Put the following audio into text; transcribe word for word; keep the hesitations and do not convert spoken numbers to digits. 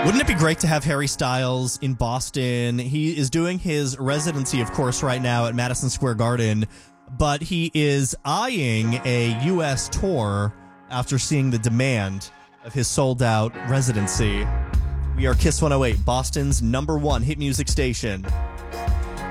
Wouldn't it be great to have Harry Styles in Boston? He is doing his residency, of course, right now at Madison Square Garden, but he is eyeing a U S tour after seeing the demand of his sold-out residency. We are Kiss one oh eight, Boston's number one hit music station.